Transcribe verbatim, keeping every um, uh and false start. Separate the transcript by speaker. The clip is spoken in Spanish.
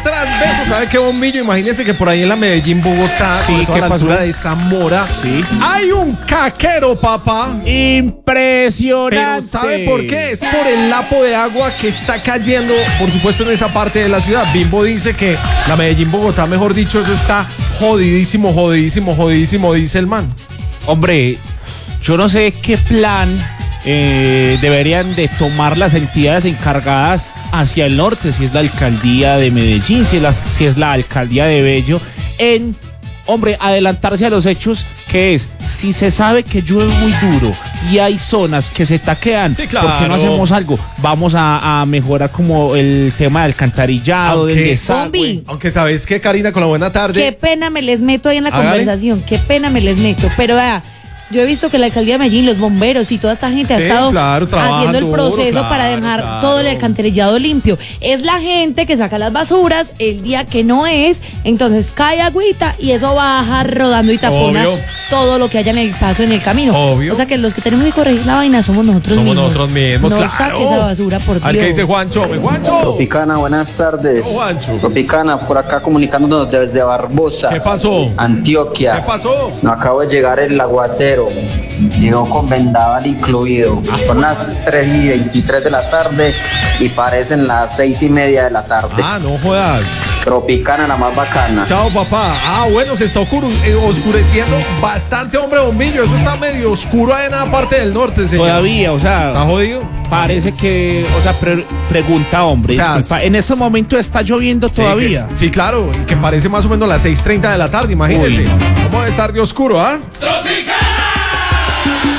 Speaker 1: tras beso. ¿Sabe qué, Bombillo? Imagínese que por ahí en la Medellín, Bogotá,
Speaker 2: Sí,
Speaker 1: sobre todo a la
Speaker 2: ¿qué
Speaker 1: altura
Speaker 2: pasó?
Speaker 1: de Zamora,
Speaker 2: Sí.
Speaker 1: hay un caquero, papá.
Speaker 2: Impresionante.
Speaker 1: Pero ¿sabe por qué? Es por el lapo de agua que está cayendo, por supuesto, en esa parte de la ciudad. Bimbo dice que la Medellín-Bogotá, mejor dicho, eso está jodidísimo, jodidísimo, jodidísimo, dice el man.
Speaker 2: Hombre, yo no sé qué plan eh, deberían de tomar las entidades encargadas hacia el norte, si es la alcaldía de Medellín, si es la, si es la alcaldía de Bello, en, hombre, adelantarse a los hechos, que es, si se sabe que llueve muy duro y hay zonas que se taquean,
Speaker 1: Sí, claro.
Speaker 2: ¿por qué no hacemos algo? Vamos a, a mejorar como el tema del alcantarillado,
Speaker 1: Aunque-
Speaker 2: del desagüe.
Speaker 3: Bombi.
Speaker 1: Aunque sabes que, Karina, con la buena tarde.
Speaker 3: Qué pena me les meto ahí en la
Speaker 1: Hágale.
Speaker 3: conversación, qué pena me les meto. Pero vea, yo he visto que la alcaldía de Medellín, los bomberos y toda esta gente ha
Speaker 1: Sí,
Speaker 3: estado
Speaker 1: claro, trabajan
Speaker 3: haciendo el
Speaker 1: duro,
Speaker 3: proceso
Speaker 1: claro,
Speaker 3: para dejar
Speaker 1: claro.
Speaker 3: todo el alcantarillado limpio. Es la gente que saca las basuras el día que no es, entonces cae agüita y eso baja rodando y tapona
Speaker 1: Obvio.
Speaker 3: todo lo que haya en el paso, en el camino.
Speaker 1: Obvio.
Speaker 3: O sea que los que tenemos que corregir la vaina somos nosotros
Speaker 1: Somos
Speaker 3: mismos.
Speaker 1: nosotros mismos,
Speaker 3: no
Speaker 1: claro.
Speaker 3: saque esa basura, por
Speaker 1: A ver,
Speaker 3: Dios.
Speaker 1: ¿qué dice Juancho? ¡Mi Juancho!
Speaker 4: Tropicana, buenas tardes.
Speaker 1: Oh, Juancho.
Speaker 4: Tropicana, por acá comunicándonos desde Barbosa,
Speaker 1: ¿Qué pasó?
Speaker 4: Antioquia.
Speaker 1: ¿Qué pasó?
Speaker 4: No acabo de llegar el aguacero. Llegó con vendaval incluido. Son las tres y veintitrés de la tarde y parecen las seis y media de la tarde.
Speaker 1: Ah, no jodas.
Speaker 4: Tropicana, la más bacana.
Speaker 1: Chao, papá. Ah, bueno, se está oscuro- eh, oscureciendo bastante, hombre, Bombillo. Eso está medio oscuro ahí en la parte del norte, señor.
Speaker 2: Todavía, o sea,
Speaker 1: ¿Está jodido?
Speaker 2: parece que, o sea, pre- pregunta, hombre,
Speaker 1: O sea,
Speaker 2: disculpa,
Speaker 1: s-
Speaker 2: en este momento está lloviendo
Speaker 1: Sí,
Speaker 2: todavía.
Speaker 1: que- Sí, claro, y que parece más o menos las seis treinta de la tarde, imagínese.
Speaker 2: Uy.
Speaker 1: ¿Cómo debe estar de oscuro, ah?
Speaker 5: Tropicana.